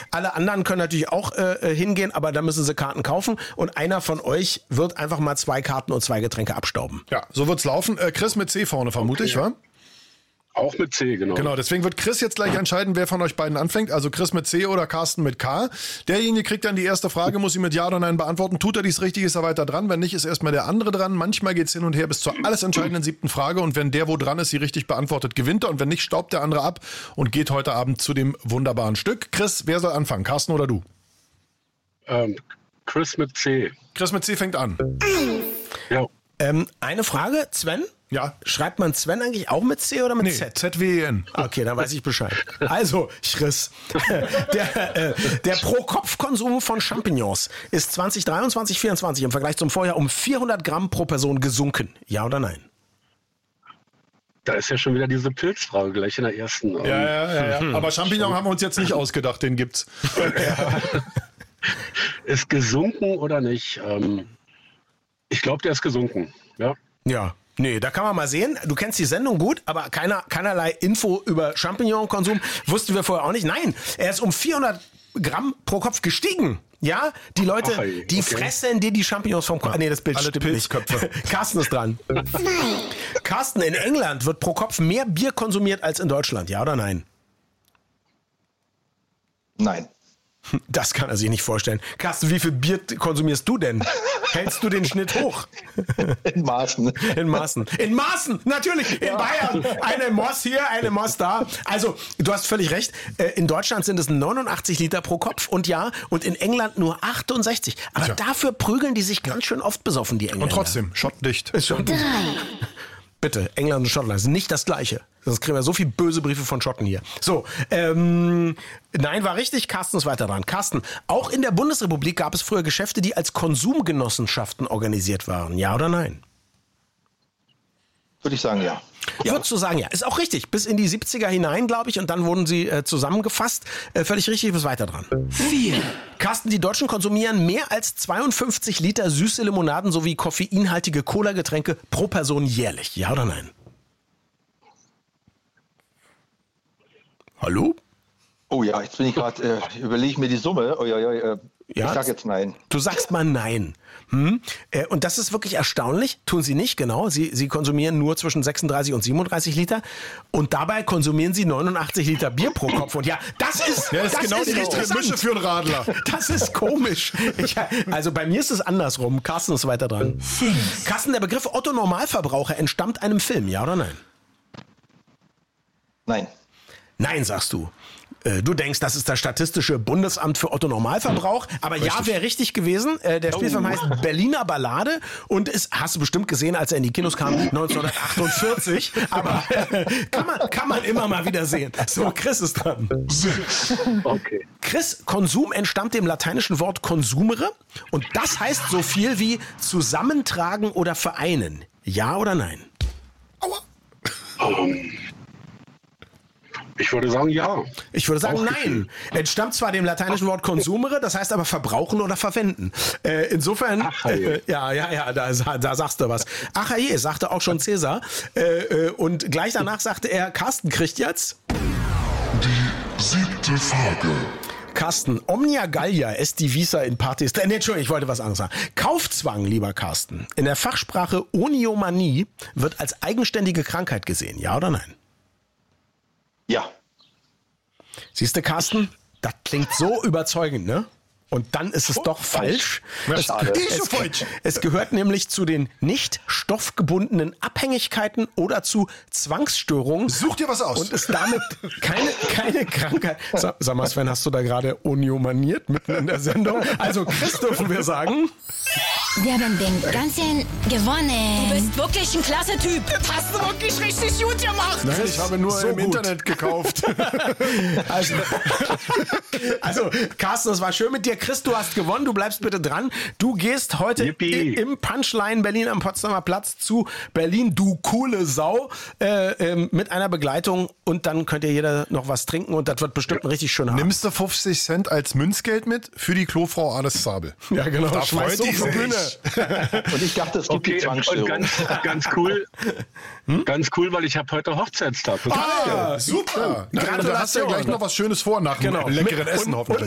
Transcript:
Alle anderen können natürlich auch hingehen, aber da müssen sie Karten kaufen. Und einer von euch wird einfach mal 2 Karten und 2 Getränke abstauben. Ja, so wird's laufen. Chris mit C vorne, vermute ich, wa? Auch mit C, genau. Genau, deswegen wird Chris jetzt gleich entscheiden, wer von euch beiden anfängt. Also Chris mit C oder Carsten mit K. Derjenige kriegt dann die erste Frage, muss sie mit Ja oder Nein beantworten. Tut er dies richtig, ist er weiter dran. Wenn nicht, ist erstmal der andere dran. Manchmal geht's hin und her bis zur alles entscheidenden 7. Frage. Und wenn der, wo dran ist, sie richtig beantwortet, gewinnt er. Und wenn nicht, staubt der andere ab und geht heute Abend zu dem wunderbaren Stück. Chris, wer soll anfangen? Carsten oder du? Chris mit C. Chris mit C fängt an. Ja. Eine Frage, Sven? Ja. Schreibt man Sven eigentlich auch mit C oder mit Z? Z-W-E-N. Okay, dann weiß ich Bescheid. Also, Chris, der Pro-Kopf-Konsum von Champignons ist 2023/24 im Vergleich zum Vorjahr um 400 Gramm pro Person gesunken. Ja oder nein? Da ist ja schon wieder diese Pilzfrage gleich in der ersten. Ja. Aber Champignon haben wir uns jetzt nicht ausgedacht, den gibt's. Ist gesunken oder nicht? Ich glaube, der ist gesunken. Ja. Ja. Nee, da kann man mal sehen. Du kennst die Sendung gut, aber keinerlei Info über Champignon-Konsum wussten wir vorher auch nicht. Nein, er ist um 400 Gramm pro Kopf gestiegen. Ja, die Leute, die fressen dir die Champignons vom Kopf. Nee, das Bild alle stimmt Pilzköpfe. nicht. Carsten ist dran. Carsten, in England wird pro Kopf mehr Bier konsumiert als in Deutschland. Ja oder nein? Nein. Das kann er sich nicht vorstellen. Carsten, wie viel Bier konsumierst du denn? Hältst du den Schnitt hoch? In Maßen. In Maßen. In Maßen, natürlich. In Bayern. Eine Moss hier, eine Moss da. Also, du hast völlig recht. In Deutschland sind es 89 Liter pro Kopf und in England nur 68. Aber dafür prügeln die sich ganz schön oft besoffen, die Engländer. Und trotzdem, schottendicht. Bitte, England und Schottland sind nicht das Gleiche. Sonst kriegen wir so viele böse Briefe von Schotten hier. So, nein, war richtig. Carsten ist weiter dran. Carsten, auch in der Bundesrepublik gab es früher Geschäfte, die als Konsumgenossenschaften organisiert waren. Ja oder nein? Würde ich sagen, ja. Würdest du sagen, ja. Ist auch richtig. Bis in die 70er hinein, glaube ich. Und dann wurden sie zusammengefasst. Völlig richtig, bis weiter dran. 4. Carsten, die Deutschen konsumieren mehr als 52 Liter süße Limonaden sowie koffeinhaltige Cola-Getränke pro Person jährlich. Ja oder nein? Hallo? Oh ja, jetzt bin ich gerade, überlege ich mir die Summe. Ich sag jetzt nein. Du sagst mal nein. Und das ist wirklich erstaunlich. Tun sie nicht, genau. Sie konsumieren nur zwischen 36 und 37 Liter. Und dabei konsumieren sie 89 Liter Bier pro Kopf. Und ja, das ist genau die richtige Mische für einen Radler. Das ist komisch. Also bei mir ist es andersrum. Carsten ist weiter dran. Carsten, der Begriff Otto Normalverbraucher entstammt einem Film, ja oder nein? Nein. Nein, sagst du. Du denkst, das ist das Statistische Bundesamt für Otto Normalverbrauch, aber richtig. Ja, wäre richtig gewesen. Der Spielfilm heißt Berliner Ballade und ist, hast du bestimmt gesehen, als er in die Kinos kam, 1948, aber kann man immer mal wieder sehen. So, Chris ist dran. Okay. Chris, Konsum entstammt dem lateinischen Wort consumere und das heißt so viel wie zusammentragen oder vereinen. Ja oder nein? Aua. Ich würde sagen, ja. Ich würde sagen, nein. Entstammt zwar dem lateinischen Wort consumere, das heißt aber verbrauchen oder verwenden. Insofern, da sagst du was. Ach je, sagte auch schon Cäsar. Und gleich danach sagte er, Carsten kriegt jetzt die 7. Frage. Carsten, Omnia Gallia est divisa in partis. Entschuldigung, ich wollte was anderes sagen. Kaufzwang, lieber Carsten. In der Fachsprache Oniomanie wird als eigenständige Krankheit gesehen. Ja oder nein? Ja. Siehst du, Carsten? Das klingt so überzeugend, ne? Und dann ist es doch falsch. Es gehört nämlich zu den nicht stoffgebundenen Abhängigkeiten oder zu Zwangsstörungen. Such dir was aus. Und ist damit keine Krankheit. Sag mal, Sven, hast du da gerade oniomaniert mitten in der Sendung? Also Chris, dürfen wir sagen. Wir haben den Ganzen gewonnen. Du bist wirklich ein klasse Typ. Das hast du wirklich richtig gut gemacht. Nein, ich habe nur im Internet gekauft. Also, Carsten, es war schön mit dir. Chris, du hast gewonnen. Du bleibst bitte dran. Du gehst heute im Punchline Berlin am Potsdamer Platz zu Berlin, du coole Sau, mit einer Begleitung. Und dann könnt ihr jeder noch was trinken. Und das wird bestimmt ein richtig schöner Abend. Nimmst du 50 Cent als Münzgeld mit für die Klofrau Alice Zabel? Ja, genau. Da freut die sich. Und ich dachte, es gibt die Zwangsstörung. Ganz cool, weil ich habe heute Hochzeitstag. Super. Gratulation. Da hast du ja gleich noch was Schönes vor nach dem leckeren Essen hoffentlich.